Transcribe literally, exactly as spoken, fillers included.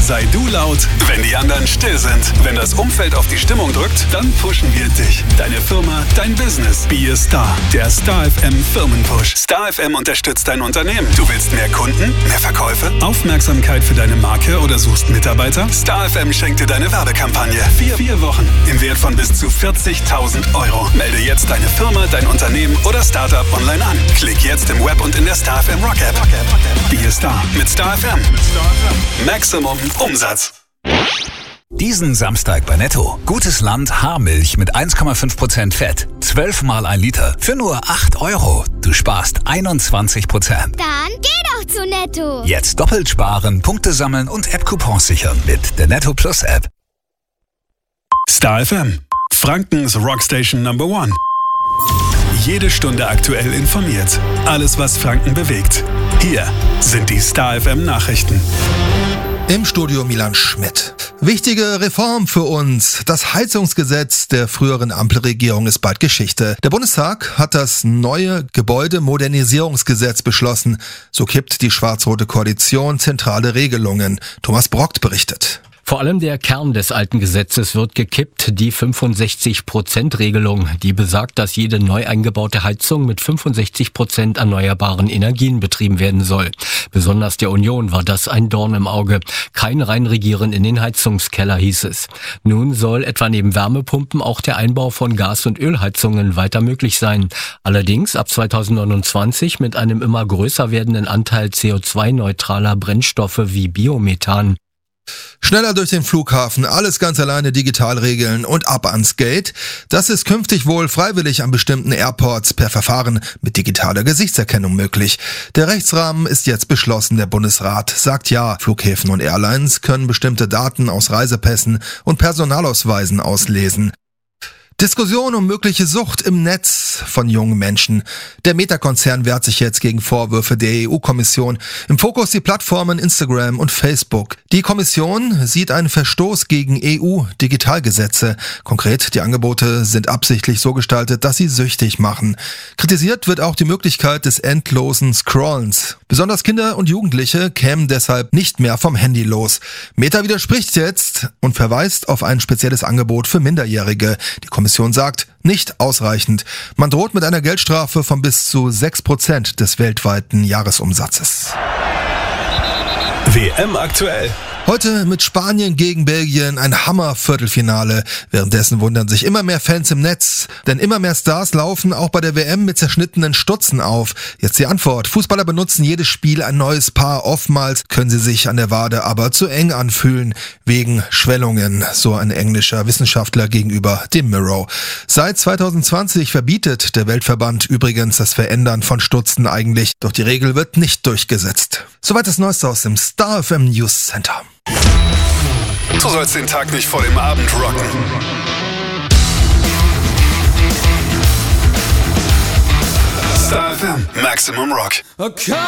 Sei du laut, wenn die anderen still sind. Wenn das Umfeld auf die Stimmung drückt, dann pushen wir dich. Deine Firma, dein Business. Be a Star. Der Star F M Firmenpush. Star F M unterstützt dein Unternehmen. Du willst mehr Kunden, mehr Verkäufe, Aufmerksamkeit für deine Marke oder suchst Mitarbeiter? Star F M schenkt dir deine Werbekampagne. Vier, vier Wochen im Wert von bis zu vierzigtausend Euro. Melde jetzt deine Firma, dein Unternehmen oder Startup online an. Klick jetzt im Web und in der Star F M Rock App. Be a Star mit Star F M. Maximum Umsatz. Diesen Samstag bei Netto. Gutes Land Haarmilch mit eins Komma fünf Prozent Fett. zwölf Mal ein Liter für nur acht Euro. Du sparst einundzwanzig Prozent. Dann geh doch zu Netto. Jetzt doppelt sparen, Punkte sammeln und App-Coupons sichern mit der Netto Plus App. Star F M. Frankens Rockstation Number One. Jede Stunde aktuell informiert. Alles, was Franken bewegt. Hier sind die Star F M Nachrichten. Im Studio Milan Schmidt. Wichtige Reform für uns. Das Heizungsgesetz der früheren Ampelregierung ist bald Geschichte. Der Bundestag hat das neue Gebäudemodernisierungsgesetz beschlossen. So kippt die schwarz-rote Koalition zentrale Regelungen. Thomas Brockt berichtet. Vor allem der Kern des alten Gesetzes wird gekippt, die fünfundsechzig Prozent Regelung, die besagt, dass jede neu eingebaute Heizung mit fünfundsechzig Prozent erneuerbaren Energien betrieben werden soll. Besonders der Union war das ein Dorn im Auge. Kein Reinregieren in den Heizungskeller, hieß es. Nun soll etwa neben Wärmepumpen auch der Einbau von Gas- und Ölheizungen weiter möglich sein. Allerdings ab zweitausendneunundzwanzig mit einem immer größer werdenden Anteil C O zwei neutraler Brennstoffe wie Biomethan. Schneller durch den Flughafen, alles ganz alleine digital regeln und ab ans Gate. Das ist künftig wohl freiwillig an bestimmten Airports per Verfahren mit digitaler Gesichtserkennung möglich. Der Rechtsrahmen ist jetzt beschlossen. Der Bundesrat sagt ja, Flughäfen und Airlines können bestimmte Daten aus Reisepässen und Personalausweisen auslesen. Diskussion um mögliche Sucht im Netz von jungen Menschen. Der Meta-Konzern wehrt sich jetzt gegen Vorwürfe der E U-Kommission. Im Fokus die Plattformen Instagram und Facebook. Die Kommission sieht einen Verstoß gegen E U-Digitalgesetze. Konkret, die Angebote sind absichtlich so gestaltet, dass sie süchtig machen. Kritisiert wird auch die Möglichkeit des endlosen Scrollens. Besonders Kinder und Jugendliche kämen deshalb nicht mehr vom Handy los. Meta widerspricht jetzt und verweist auf ein spezielles Angebot für Minderjährige. Die Die Kommission sagt, nicht ausreichend. Man droht mit einer Geldstrafe von bis zu sechs Prozent des weltweiten Jahresumsatzes. W M aktuell. Heute mit Spanien gegen Belgien ein Hammer-Viertelfinale. Währenddessen wundern sich immer mehr Fans im Netz, denn immer mehr Stars laufen auch bei der W M mit zerschnittenen Stutzen auf. Jetzt die Antwort. Fußballer benutzen jedes Spiel ein neues Paar. Oftmals können sie sich an der Wade aber zu eng anfühlen, wegen Schwellungen, so ein englischer Wissenschaftler gegenüber dem Mirror. Seit zweitausendzwanzig verbietet der Weltverband übrigens das Verändern von Stutzen eigentlich, doch die Regel wird nicht durchgesetzt. Soweit das Neueste aus dem Star F M News Center. Du sollst den Tag nicht vor dem Abend rocken. Star F M Maximum Rock.